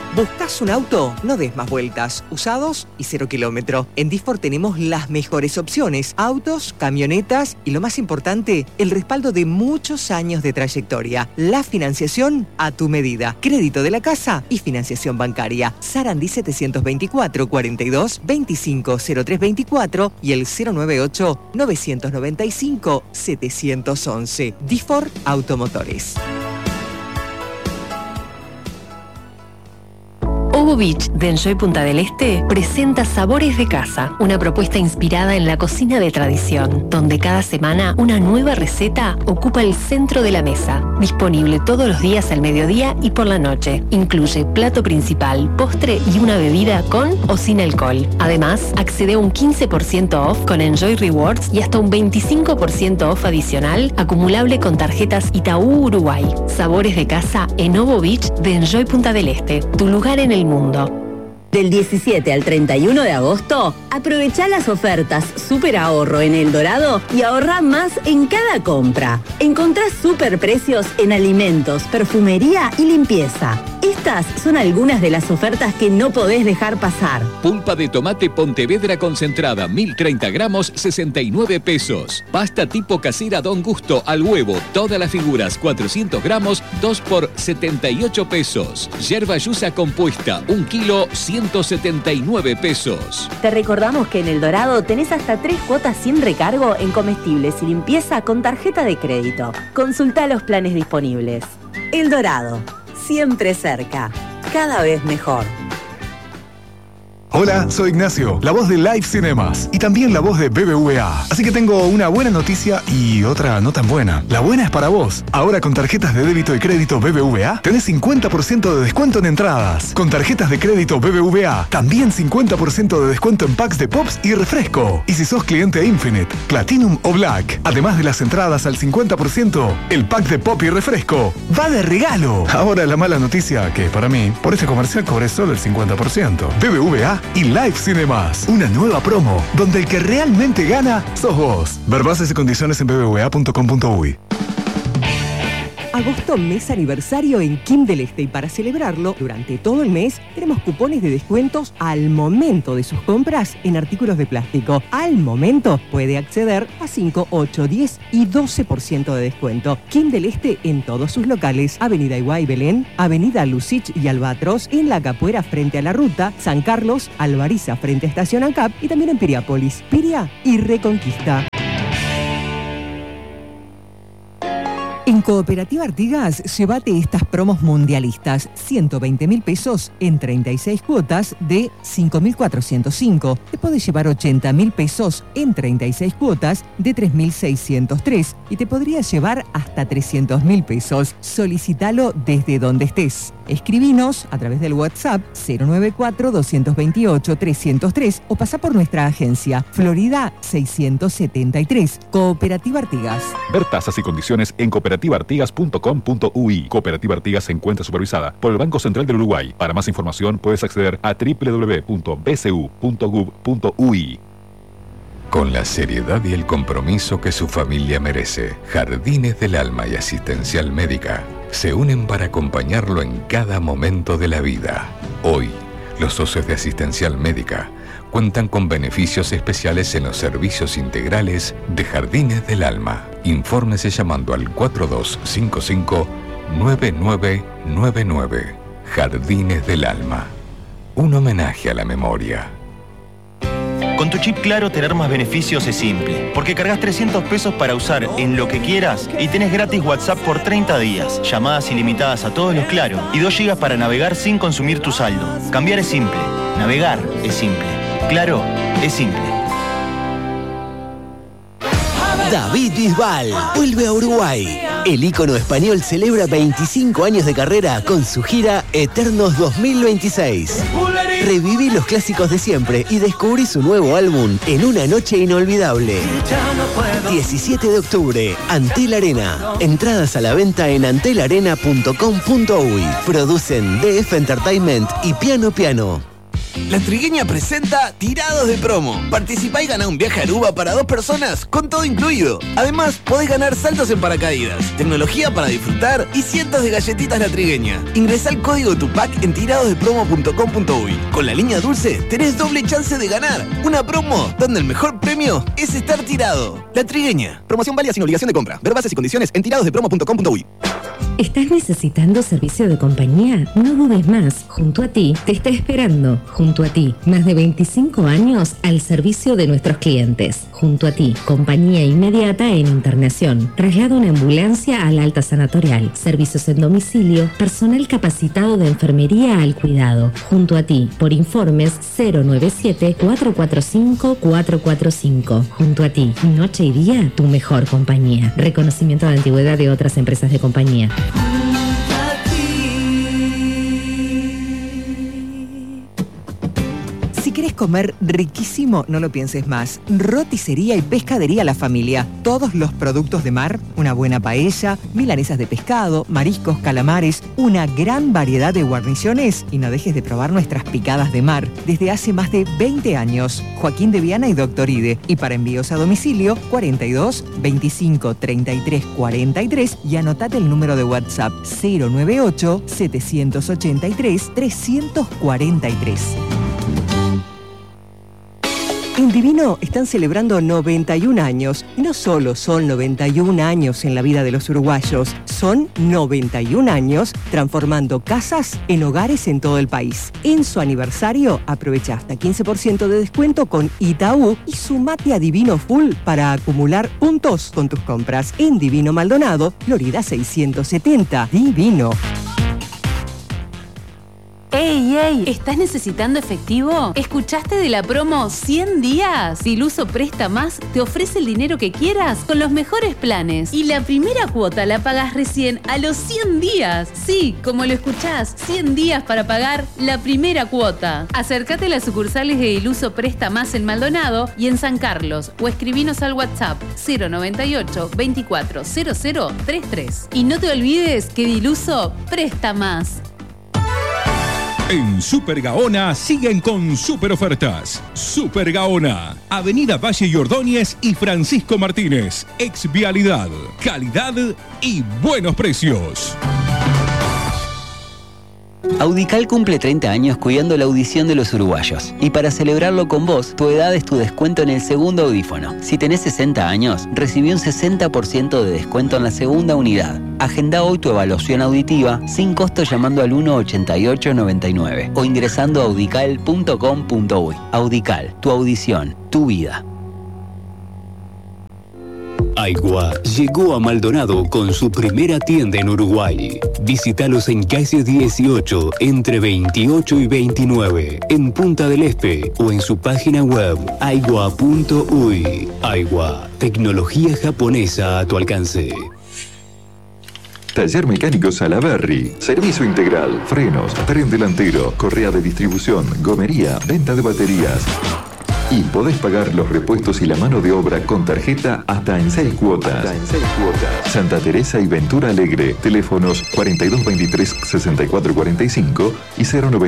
¿Buscas un auto? No des más vueltas. Usados y 0 kilómetro. En Difor tenemos las mejores opciones. Autos, camionetas y lo más importante, el respaldo de muchos años de trayectoria. La financiación a tu medida. Crédito de la casa y financiación bancaria. Sarandí 724 42 25 0324 y el 098 995 711. Difor Automotores. Ovo Beach de Enjoy Punta del Este presenta Sabores de Casa, una propuesta inspirada en la cocina de tradición, donde cada semana una nueva receta ocupa el centro de la mesa. Disponible todos los días al mediodía y por la noche. Incluye plato principal, postre y una bebida con o sin alcohol. Además, accede a un 15% off con Enjoy Rewards y hasta un 25% off adicional acumulable con tarjetas Itaú Uruguay. Sabores de Casa en Ovo Beach de Enjoy Punta del Este, tu lugar en el mundo. Del 17 al 31 de agosto, aprovecha las ofertas Super Ahorro en El Dorado y ahorrá más en cada compra. Encontrás super precios en alimentos, perfumería y limpieza. Estas son algunas de las ofertas que no podés dejar pasar. Pulpa de tomate Pontevedra concentrada, 1030 gramos, 69 pesos. Pasta tipo casera Don Gusto al huevo, todas las figuras, 400 gramos, 2 por 78 pesos. Yerba yusa compuesta, 1 kilo, 179 pesos. Te recordamos que en El Dorado tenés hasta 3 cuotas sin recargo en comestibles y limpieza con tarjeta de crédito. Consulta los planes disponibles. El Dorado, siempre cerca, cada vez mejor. Hola, soy Ignacio, la voz de Live Cinemas y también la voz de BBVA. Así que tengo una buena noticia y otra no tan buena. La buena es para vos. Ahora con tarjetas de débito y crédito BBVA tenés 50% de descuento en entradas. Con tarjetas de crédito BBVA también 50% de descuento en packs de Pops y refresco. Y si sos cliente Infinite, Platinum o Black, además de las entradas al 50%, el pack de Pop y refresco va de regalo. Ahora la mala noticia, que para mí, por este comercial cobré solo el 50%. BBVA y Live Cinemas, una nueva promo donde el que realmente gana sos vos. Ver bases y condiciones en bbva.com.uy. Agosto, mes aniversario en Kim del Este, y para celebrarlo, durante todo el mes tenemos cupones de descuentos al momento de sus compras en artículos de plástico. Al momento puede acceder a 5, 8, 10 y 12% de descuento. Kim del Este en todos sus locales: Avenida Iguay Belén, Avenida Lucich y Albatros, en La Capuera frente a la ruta, San Carlos, Alvariza frente a Estación ANCAP y también en Piriápolis, Piria y Reconquista. En Cooperativa Artigas, llévate estas promos mundialistas: 120.000 pesos en 36 cuotas de 5.405. Te podés llevar 80.000 pesos en 36 cuotas de 3.603. Y te podrías llevar hasta 300.000 pesos. Solicítalo desde donde estés. Escribinos a través del WhatsApp 094-228-303 o pasá por nuestra agencia Florida 673. Cooperativa Artigas. Ver tasas y condiciones en cooperativaartigas.com.uy. Cooperativa Artigas se encuentra supervisada por el Banco Central del Uruguay. Para más información puedes acceder a www.bcu.gov.uy. Con la seriedad y el compromiso que su familia merece, Jardines del Alma y Asistencial Médica se unen para acompañarlo en cada momento de la vida. Hoy, los socios de Asistencial Médica cuentan con beneficios especiales en los servicios integrales de Jardines del Alma. Infórmese llamando al 4255-9999. Jardines del Alma. Un homenaje a la memoria. Con tu chip Claro, tener más beneficios es simple, porque cargas 300 pesos para usar en lo que quieras y tenés gratis WhatsApp por 30 días, llamadas ilimitadas a todos los Claro y 2 GB para navegar sin consumir tu saldo. Cambiar es simple, navegar es simple, Claro es simple. David Bisbal vuelve a Uruguay. El ícono español celebra 25 años de carrera con su gira Eternos 2026. Reviví los clásicos de siempre y descubrí su nuevo álbum en una noche inolvidable. 17 de octubre, Antel Arena. Entradas a la venta en antelarena.com.uy. Producen DF Entertainment y Piano Piano. La Trigueña presenta Tirados de Promo. Participá y gana un viaje a Aruba para 2 personas con todo incluido. Además, podés ganar saltos en paracaídas, tecnología para disfrutar y cientos de galletitas La Trigueña. Ingresá el código TUPAC en tiradosdepromo.com.uy. Con la línea dulce tenés doble chance de ganar. Una promo donde el mejor premio es estar tirado. La Trigueña. Promoción válida sin obligación de compra. Ver bases y condiciones en tiradosdepromo.com.uy. ¿Estás necesitando servicio de compañía? No dudes más. Junto a ti te está esperando. Junto a ti, más de 25 años al servicio de nuestros clientes. Junto a ti, compañía inmediata en internación. Traslado en ambulancia al alta sanatorial. Servicios en domicilio. Personal capacitado de enfermería al cuidado. Junto a ti, por informes 097-445-445. Junto a ti, noche y día, tu mejor compañía. Reconocimiento de antigüedad de otras empresas de compañía. Si querés comer riquísimo, no lo pienses más. Roticería y pescadería La Familia. Todos los productos de mar, una buena paella, milanesas de pescado, mariscos, calamares, una gran variedad de guarniciones y no dejes de probar nuestras picadas de mar. Desde hace más de 20 años. Joaquín de Viana y Doctor Ide. Y para envíos a domicilio, 42 25 33 43 y anotate el número de WhatsApp 098 783 343. En Divino están celebrando 91 años. Y no solo son 91 años en la vida de los uruguayos, son 91 años transformando casas en hogares en todo el país. En su aniversario, aprovecha hasta 15% de descuento con Itaú y sumate a Divino Full para acumular puntos con tus compras. En Divino Maldonado, Florida 670. Divino. ¡Ey, ey! ¿Estás necesitando efectivo? ¿Escuchaste de la promo 100 días? Diluso Presta Más te ofrece el dinero que quieras con los mejores planes. Y la primera cuota la pagas recién a los 100 días. Sí, como lo escuchás, 100 días para pagar la primera cuota. Acércate a las sucursales de Diluso Presta Más en Maldonado y en San Carlos o escribinos al WhatsApp 098 24 00 33. Y no te olvides que Diluso presta más. En Super Gaona siguen con super ofertas. Super Gaona, Avenida Valle y Ordóñez y Francisco Martínez. Ex Vialidad, calidad y buenos precios. Audical cumple 30 años cuidando la audición de los uruguayos. Y para celebrarlo con vos, tu edad es tu descuento en el segundo audífono. Si tenés 60 años, recibí un 60% de descuento en la segunda unidad. Agenda hoy tu evaluación auditiva sin costo llamando al 18899 o ingresando a audical.com.uy. Audical, tu audición, tu vida. Aigua llegó a Maldonado con su primera tienda en Uruguay. Visítalos en calle 18, entre 28 y 29, en Punta del Este o en su página web aigua.uy. Aigua, tecnología japonesa a tu alcance. Taller Mecánico Salaberry. Servicio integral, frenos, tren delantero, correa de distribución, gomería, venta de baterías. Y podés pagar los repuestos y la mano de obra con tarjeta hasta en 6 cuotas. Santa Teresa y Ventura Alegre. Teléfonos 4223-6445 y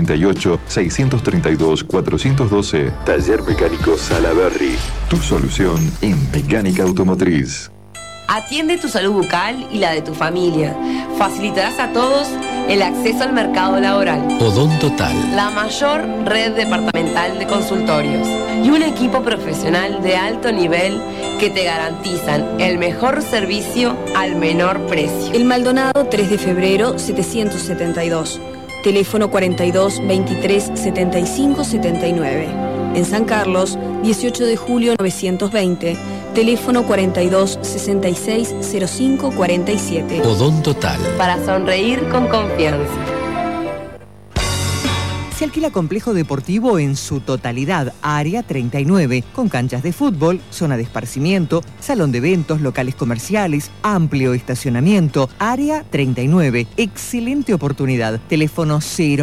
098-632-412. Taller Mecánico Salaberry. Tu solución en mecánica automotriz. Atiende tu salud bucal y la de tu familia. Facilitarás a todos el acceso al mercado laboral. Odontotal. La mayor red departamental de consultorios y un equipo profesional de alto nivel que te garantizan el mejor servicio al menor precio. El Maldonado 3 de febrero 772. Teléfono 42 23 75 79. En San Carlos 18 de julio 920. Teléfono 42 66 05 47. Odontotal. Para sonreír con confianza. Se alquila complejo deportivo en su totalidad, Área 39, con canchas de fútbol, zona de esparcimiento, salón de eventos, locales comerciales, amplio estacionamiento. Área 39, excelente oportunidad. Teléfono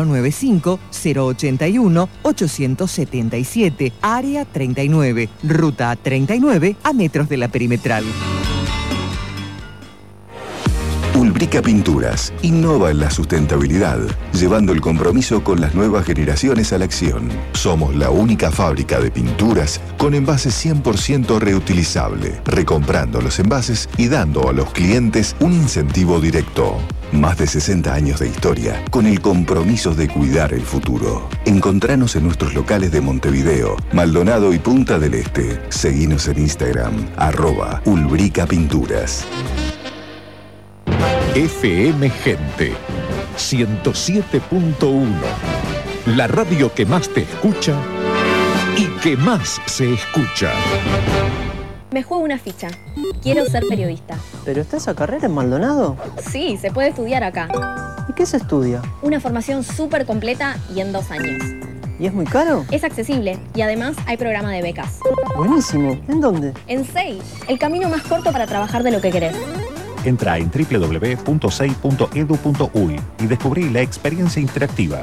095-081-877. Área 39, ruta 39, a metros de la perimetral. Ulbrica Pinturas innova en la sustentabilidad, llevando el compromiso con las nuevas generaciones a la acción. Somos la única fábrica de pinturas con envases 100% reutilizable, recomprando los envases y dando a los clientes un incentivo directo. Más de 60 años de historia con el compromiso de cuidar el futuro. Encontranos en nuestros locales de Montevideo, Maldonado y Punta del Este. Seguinos en Instagram, @Ulbrica Pinturas. FM Gente 107.1, la radio que más te escucha y que más se escucha. Me juego una ficha. Quiero ser periodista. ¿Pero está esa carrera en Maldonado? Sí, se puede estudiar acá. ¿Y qué se estudia? Una formación súper completa y en 2 años. ¿Y es muy caro? Es accesible y además hay programa de becas. Buenísimo. ¿En dónde? En SEI, el camino más corto para trabajar de lo que querés. Entra en www.sei.edu.uy y descubrí la experiencia interactiva.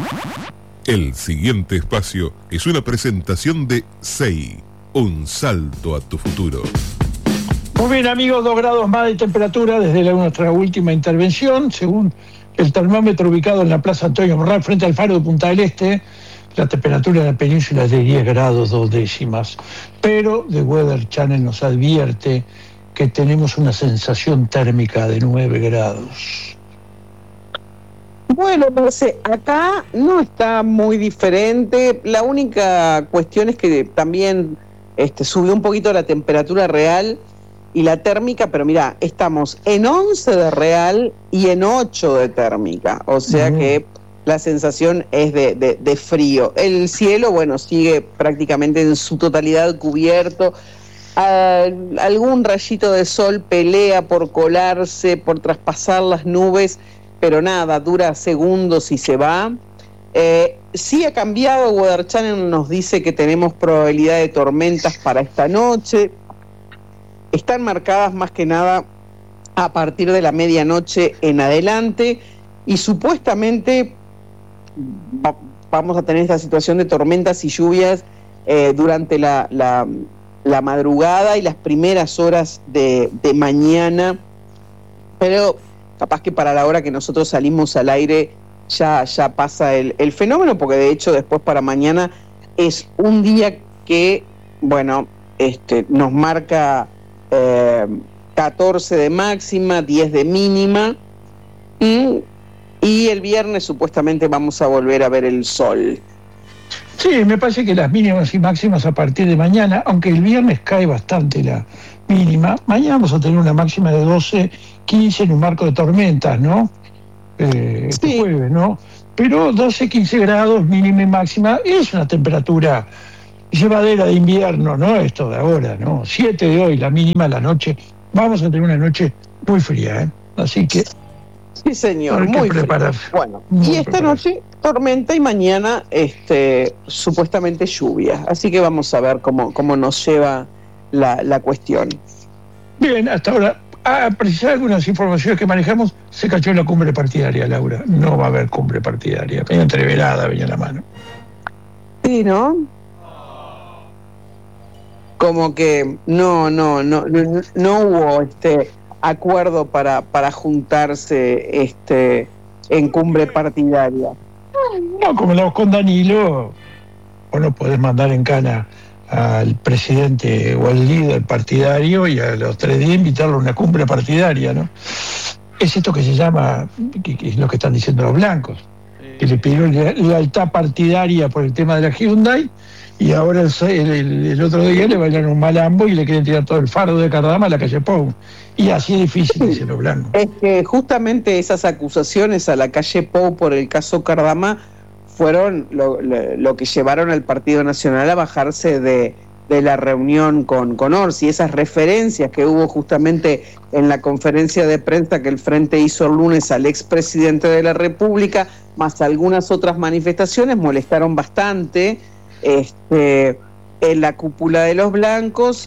El siguiente espacio es una presentación de SEI. Un salto a tu futuro. Muy bien, amigos, 2 grados más de temperatura desde nuestra última intervención, según el termómetro ubicado en la Plaza Antonio Morral frente al faro de Punta del Este. La temperatura en la península es de 10 grados 2 décimas, pero The Weather Channel nos advierte que tenemos una sensación térmica de 9 grados. Bueno, Marce, acá no está muy diferente. La única cuestión es que también subió un poquito la temperatura real y la térmica, pero mira, estamos en 11 de real y en 8 de térmica, o sea que la sensación es de frío. El cielo, bueno, sigue prácticamente en su totalidad cubierto. Algún rayito de sol pelea por colarse, por traspasar las nubes, pero nada, dura segundos y se va. Sí ha cambiado, Weather Channel nos dice que tenemos probabilidad de tormentas para esta noche. Están marcadas más que nada a partir de la medianoche en adelante y supuestamente vamos a tener esta situación de tormentas y lluvias durante la madrugada y las primeras horas de mañana, pero capaz que para la hora que nosotros salimos al aire ya pasa el fenómeno, porque de hecho después para mañana es un día que, bueno, nos marca 14 de máxima, 10 de mínima, y el viernes supuestamente vamos a volver a ver el sol. Sí, me parece que las mínimas y máximas a partir de mañana, aunque el viernes cae bastante la mínima, mañana vamos a tener una máxima de 12, 15 en un marco de tormentas, ¿no? Sí. Jueves, ¿no? Pero 12, 15 grados mínima y máxima es una temperatura llevadera de invierno, ¿no? Esto de ahora, ¿no? 7 de hoy, la mínima, la noche. Vamos a tener una noche muy fría, ¿eh? Así que... Sí, señor, muy fría. Bueno, y esta noche tormenta y mañana supuestamente lluvia. Así que vamos a ver cómo nos lleva la cuestión. Bien, hasta ahora, a precisar algunas informaciones que manejamos, se cayó la cumbre partidaria, Laura. No va a haber cumbre partidaria. Venía entreverada, venía la mano. Sí, ¿no? Como que no hubo acuerdo para juntarse en cumbre partidaria. No, como la con Danilo, vos no podés mandar en cana al presidente o al líder partidario y a los 3 días invitarlo a una cumbre partidaria, ¿no? Es esto que se llama, que es lo que están diciendo los blancos, que le pidió lealtad partidaria por el tema de la Hyundai y ahora el otro día le bailaron un malambo y le quieren tirar todo el faro de Cardama a la calle Pou. Y así es difícil, dicen los blancos. Es que justamente esas acusaciones a la calle Pou por el caso Cardama fueron lo que llevaron al Partido Nacional a bajarse de la reunión con Orsi. Esas referencias que hubo justamente en la conferencia de prensa que el Frente hizo el lunes al expresidente de la República, más algunas otras manifestaciones, molestaron bastante en la cúpula de los blancos.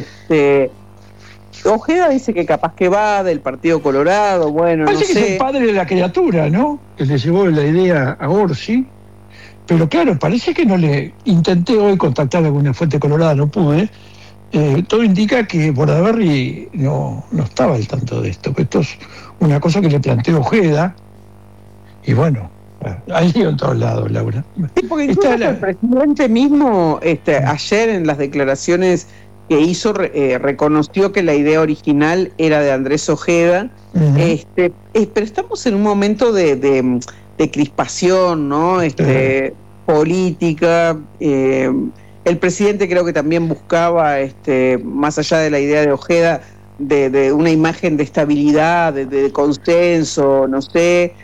Ojeda dice que capaz que va del Partido Colorado, bueno, parece no sé. Que es el padre de la criatura, ¿no? Que le llevó la idea a Orsi. Pero claro, parece que no le... Intenté hoy contactar a alguna fuente colorada, no pude. todo indica que Bordaberry no estaba al tanto de esto. Esto es una cosa que le planteó Ojeda, y bueno, hay lío en todos lados, Laura. Sí, porque incluso el presidente mismo ayer en las declaraciones que hizo reconoció que la idea original era de Andrés Ojeda, pero estamos en un momento de crispación, ¿no? Política. El presidente creo que también buscaba, más allá de la idea de Ojeda, de una imagen de estabilidad, de consenso, no sé,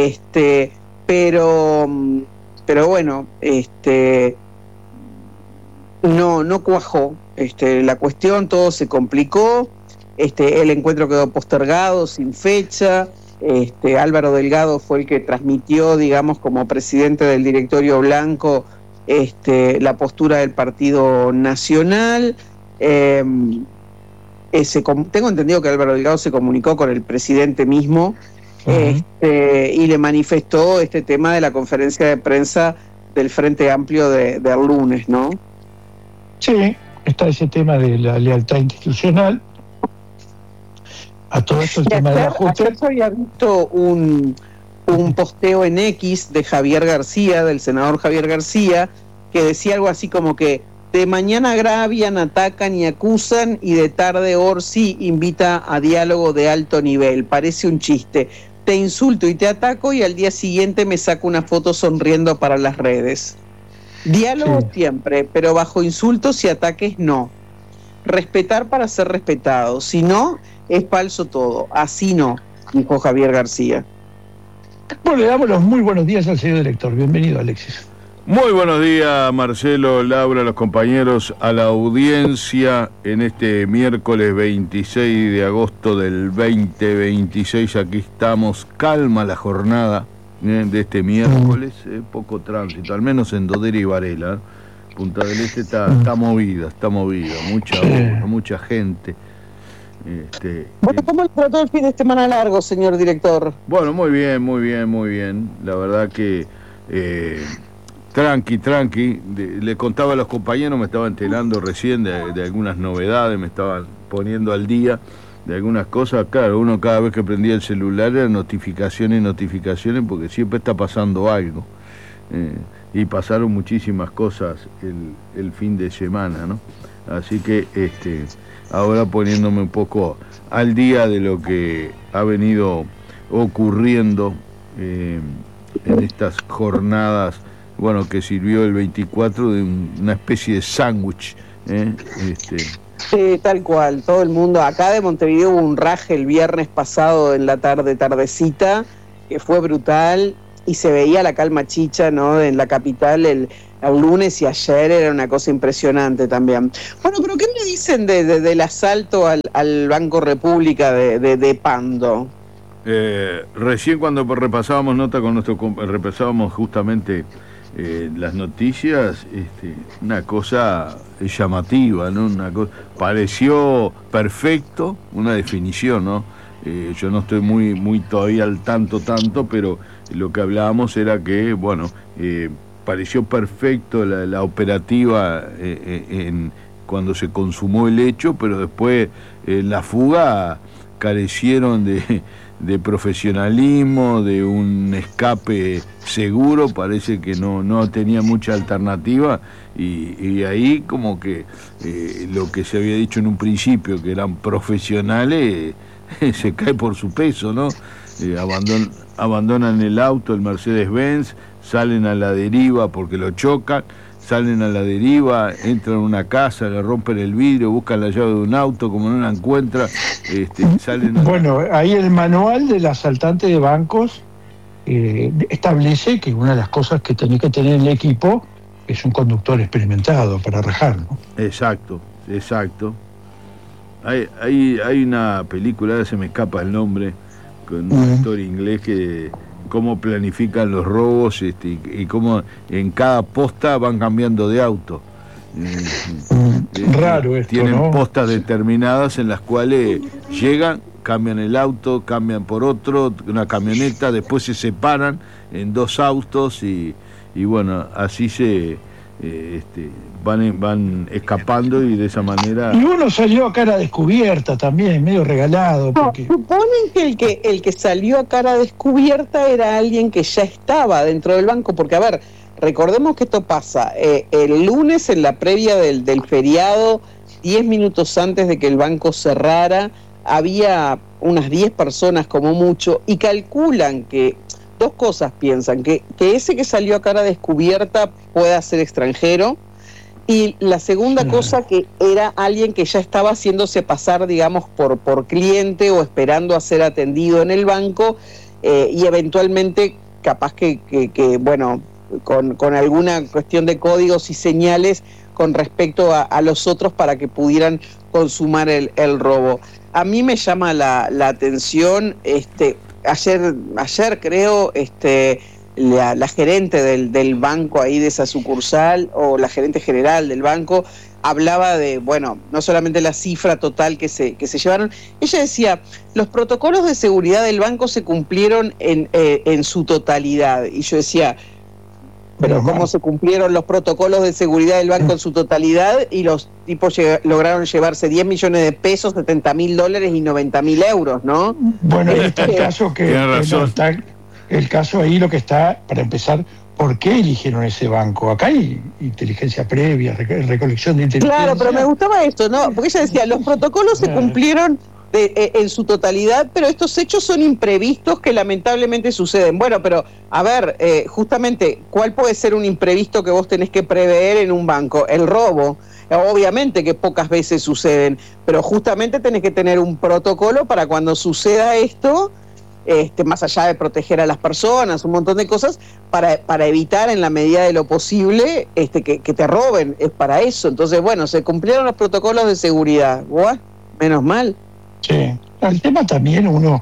pero bueno, no cuajó la cuestión, todo se complicó, el encuentro quedó postergado, sin fecha. Álvaro Delgado fue el que transmitió, digamos, como presidente del directorio blanco, la postura del Partido Nacional. Tengo entendido que Álvaro Delgado se comunicó con el presidente mismo, y le manifestó este tema de la conferencia de prensa del Frente Amplio del lunes, ¿no? Sí, está ese tema de la lealtad institucional. A todo esto el tema de la Junta. Ayer había visto un posteo en X de Javier García, del senador Javier García, que decía algo así como que de mañana agravian, atacan y acusan, y de tarde Orsi invita a diálogo de alto nivel. Parece un chiste. Te insulto y te ataco, y al día siguiente me saco una foto sonriendo para las redes. Diálogo siempre, pero bajo insultos y ataques no. Respetar para ser respetado. Si no, es falso todo. Así no, dijo Javier García. Bueno, le damos los muy buenos días al señor director. Bienvenido, Alexis. Muy buenos días, Marcelo, Laura, los compañeros, a la audiencia en este miércoles 26 de agosto del 2026. Aquí estamos, calma la jornada de este miércoles, poco tránsito, al menos en Dodera y Varela. Punta del Este está movida, mucha gente. Bueno, ¿cómo le trató el fin de semana largo, señor director? Bueno, muy bien. La verdad que tranqui. Le contaba a los compañeros, me estaba enterando recién de algunas novedades, me estaban poniendo al día de algunas cosas. Claro, uno cada vez que prendía el celular era notificaciones, porque siempre está pasando algo. Y pasaron muchísimas cosas el fin de semana, ¿no? Así que ahora poniéndome un poco al día de lo que ha venido ocurriendo en estas jornadas, bueno, que sirvió el 24 de una especie de sándwich. Sí, tal cual, todo el mundo. Acá de Montevideo hubo un raje el viernes pasado en la tardecita, que fue brutal, y se veía la calma chicha, ¿no?, en la capital el lunes, y ayer era una cosa impresionante también. Bueno, pero ¿qué me dicen del asalto al Banco República de Pando? Recién cuando repasábamos repasábamos justamente las noticias, una cosa llamativa, ¿no? Pareció perfecto, una definición, ¿no? Yo no estoy muy todavía al tanto, pero lo que hablábamos era que, bueno, pareció perfecto la operativa cuando se consumó el hecho, pero después la fuga carecieron de profesionalismo, de un escape seguro. Parece que no tenía mucha alternativa, y ahí como que lo que se había dicho en un principio, que eran profesionales, se cae por su peso, ¿no? Abandonan el auto, el Mercedes-Benz, salen a la deriva porque lo chocan, salen a la deriva, entran a una casa, le rompen el vidrio, buscan la llave de un auto, como no la encuentran, salen... Bueno, ahí el manual del asaltante de bancos establece que una de las cosas que tenés que tener en el equipo es un conductor experimentado para rajar, ¿no? Exacto. Hay una película, ahora se me escapa el nombre, con un actor inglés que cómo planifican los robos, y cómo en cada posta van cambiando de auto. Raro esto, tienen, ¿no? postas determinadas en las cuales llegan, cambian el auto, cambian por otro, una camioneta, después se separan en dos autos, y bueno, así se van escapando y de esa manera... Y uno salió a cara descubierta también, medio regalado. Porque... No, suponen que el que salió a cara descubierta era alguien que ya estaba dentro del banco, porque a ver, recordemos que esto pasa el lunes en la previa del feriado, 10 minutos antes de que el banco cerrara, había unas 10 personas como mucho, y calculan que, dos cosas piensan, que ese que salió a cara descubierta pueda ser extranjero, y la segunda cosa que era alguien que ya estaba haciéndose pasar, digamos, por cliente o esperando a ser atendido en el banco, y eventualmente capaz que bueno, con alguna cuestión de códigos y señales con respecto a los otros para que pudieran consumar el robo. A mí me llama la atención, ayer creo, la gerente del banco ahí de esa sucursal, o la gerente general del banco, hablaba de, bueno, no solamente la cifra total que se llevaron, ella decía, los protocolos de seguridad del banco se cumplieron en su totalidad, y yo decía, pero ¿cómo se cumplieron los protocolos de seguridad del banco en su totalidad? Y los tipos lograron llevarse 10 millones de pesos, $70.000 y 90.000 euros, ¿no? Bueno, ahí está el caso el caso ahí lo que está, para empezar, ¿por qué eligieron ese banco? Acá hay inteligencia previa, recolección de inteligencia. Claro, pero me gustaba esto, ¿no? Porque ella decía, los protocolos se cumplieron en su totalidad, pero estos hechos son imprevistos que lamentablemente suceden. Bueno, pero a ver, justamente, ¿cuál puede ser un imprevisto que vos tenés que prever en un banco? El robo. Obviamente que pocas veces suceden, pero justamente tenés que tener un protocolo para cuando suceda esto, más allá de proteger a las personas, un montón de cosas, para evitar en la medida de lo posible que te roben. Es para eso. Entonces, bueno, se cumplieron los protocolos de seguridad. Buah, menos mal. Sí, el tema también uno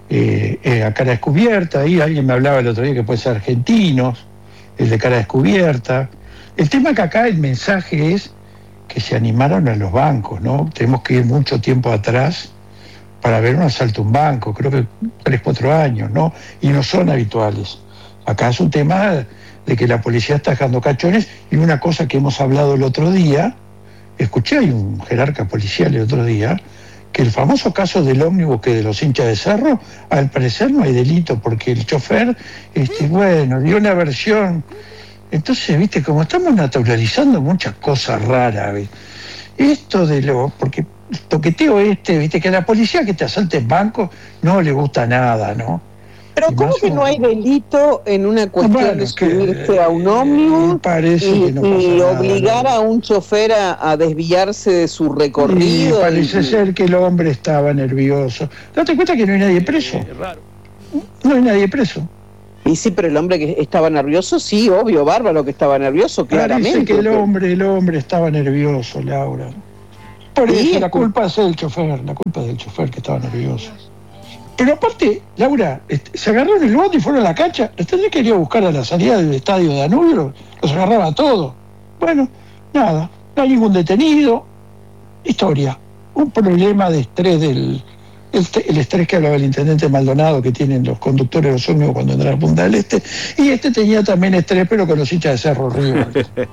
a cara descubierta, ahí alguien me hablaba el otro día que puede ser argentinos, el de cara descubierta. El tema que acá el mensaje es que se animaron a los bancos, ¿no? Tenemos que ir mucho tiempo atrás para ver un asalto a un banco, creo que 3-4 años, ¿no? Y no son habituales. Acá es un tema de que la policía está dejando cachones, y una cosa que hemos hablado el otro día, escuché a un jerarca policial el otro día, que el famoso caso del ómnibus que de los hinchas de Cerro, al parecer no hay delito, porque el chofer, bueno, dio una versión. Entonces, viste, como estamos naturalizando muchas cosas raras, ¿ves? Esto porque el toqueteo viste, que a la policía que te asalte en banco no le gusta nada, ¿no? Pero ¿cómo que no hay delito en una cuestión de subirse a un ómnibus y obligar a un chofer a desviarse de su recorrido? Parece ser que el hombre estaba nervioso. Date cuenta que no hay nadie preso. No hay nadie preso. Y sí, pero el hombre que estaba nervioso, sí, obvio, bárbaro que estaba nervioso, claramente. Parece que el hombre estaba nervioso, Laura. Por eso la culpa es del chofer, que estaba nervioso. Pero aparte, Laura, se agarraron el bote y fueron a la cancha. Los tendría que ir a buscar a la salida del estadio de Danubio, los agarraba todos. Bueno, nada, no hay ningún detenido. Historia. Un problema de estrés el estrés que hablaba el intendente Maldonado, que tienen los conductores de los ómnibus cuando entran a Punta del Este. Y tenía también estrés, pero con los hinchas de Cerro Río.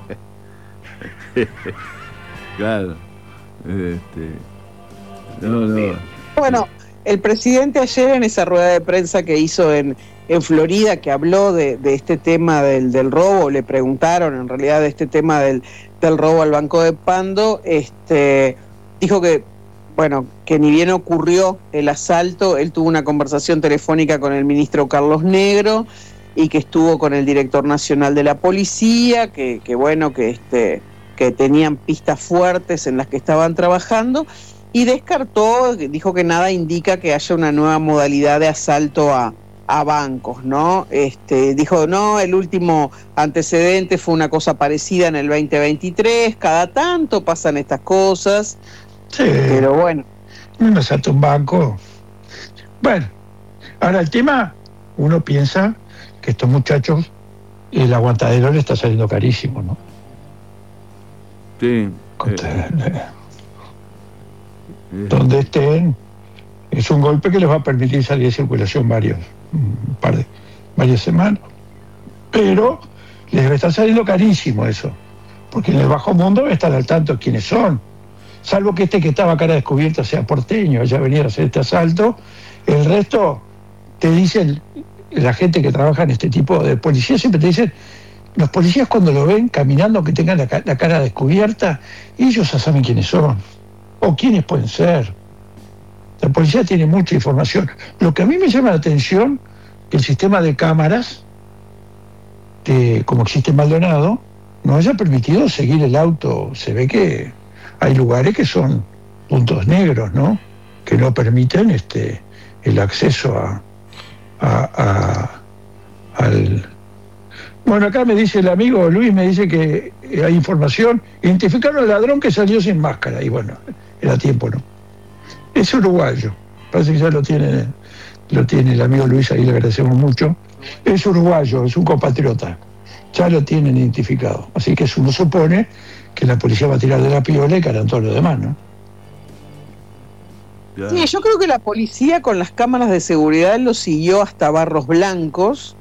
Claro. No. Bueno, el presidente ayer en esa rueda de prensa que hizo en Florida, que habló de este tema del robo, le preguntaron en realidad de este tema del robo al Banco de Pando, dijo que, bueno, que ni bien ocurrió el asalto, él tuvo una conversación telefónica con el ministro Carlos Negro y que estuvo con el director nacional de la policía, que tenían pistas fuertes en las que estaban trabajando, y descartó, dijo que nada indica que haya una nueva modalidad de asalto a bancos, ¿no? Dijo, no, el último antecedente fue una cosa parecida en el 2023, cada tanto pasan estas cosas, sí, pero bueno. Un asalto a un banco. Bueno, ahora el tema, uno piensa que estos muchachos, el aguantadero le está saliendo carísimo, ¿no? Sí. Donde estén, es un golpe que les va a permitir salir de circulación varias semanas, pero les va a estar saliendo carísimo eso. porque en el bajo mundo están al tanto quiénes son. Salvo que este que estaba a cara descubierta sea porteño, haya venido a hacer este asalto, el resto te dicen, la gente que trabaja en este tipo de policía siempre te dicen, los policías cuando lo ven caminando, que tengan la cara descubierta, ellos ya saben quiénes son, o quiénes pueden ser. La policía tiene mucha información. Lo que a mí me llama la atención, que el sistema de cámaras, como existe en Maldonado, no haya permitido seguir el auto. Se ve que hay lugares que son puntos negros, ¿no? Que no permiten el acceso al... Bueno, acá me dice el amigo Luis, me dice que hay información. Identificaron al ladrón que salió sin máscara. Y bueno, era tiempo, ¿no? Es uruguayo. Parece que ya lo tiene el amigo Luis, ahí le agradecemos mucho. Es uruguayo, es un compatriota. Ya lo tienen identificado. Así que uno supone que la policía va a tirar de la piola y que harán todo lo demás, ¿no? Sí, yo creo que la policía con las cámaras de seguridad lo siguió hasta Barros Blancos,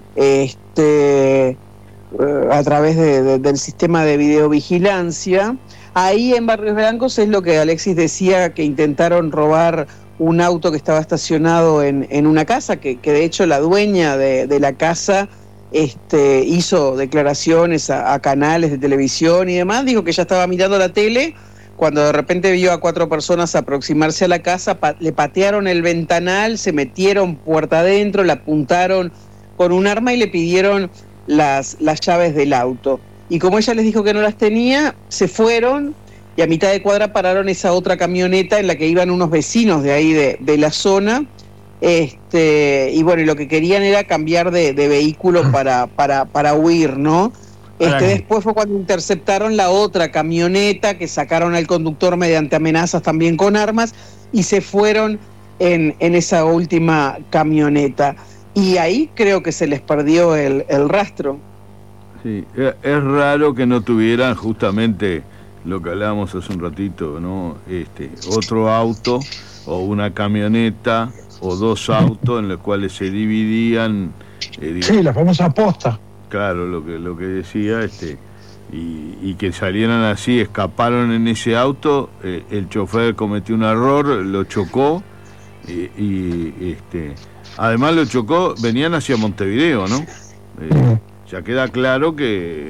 a través del sistema de videovigilancia. Ahí en Barrios Blancos es lo que Alexis decía, que intentaron robar un auto que estaba estacionado en una casa, que de hecho la dueña de la casa hizo declaraciones a canales de televisión y demás, dijo que ya estaba mirando la tele cuando de repente vio a 4 personas aproximarse a la casa, le patearon el ventanal, se metieron puerta adentro, le apuntaron con un arma y le pidieron las llaves del auto. Y como ella les dijo que no las tenía, se fueron y a mitad de cuadra pararon esa otra camioneta en la que iban unos vecinos de ahí de la zona. Y bueno, y lo que querían era cambiar de vehículo para huir, ¿no? Después fue cuando interceptaron la otra camioneta, que sacaron al conductor mediante amenazas también con armas, y se fueron en esa última camioneta. Y ahí creo que se les perdió el rastro. Sí, es raro que no tuvieran justamente lo que hablábamos hace un ratito, ¿no? Otro auto o una camioneta o 2 autos en los cuales se dividían. Sí, la famosa posta. Claro, lo que decía, y que salieran así, escaparon en ese auto, el chofer cometió un error, lo chocó, además lo chocó, venían hacia Montevideo, ¿no? Ya queda claro que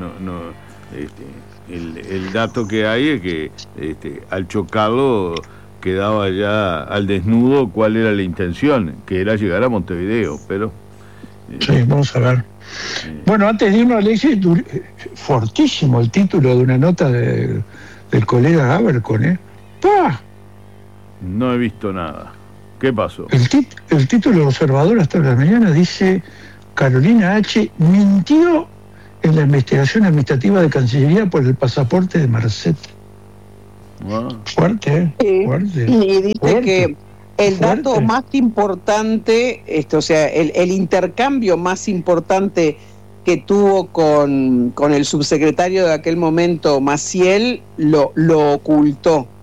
el dato que hay es que al chocarlo quedaba ya al desnudo cuál era la intención, que era llegar a Montevideo, pero... Sí, vamos a ver. Bueno, antes de irnos, Alexis, fortísimo el título de una nota del colega Abercon, ¿eh? ¡Pah! No he visto nada. ¿Qué pasó? El título del Observador hasta la mañana dice: Carolina H. mintió en la investigación administrativa de Cancillería por el pasaporte de Marcet. Wow. Fuerte, ¿eh? Sí. Fuerte. Y dice Fuerte. que el dato más importante, o sea, el intercambio más importante que tuvo con el subsecretario de aquel momento, Maciel, lo ocultó.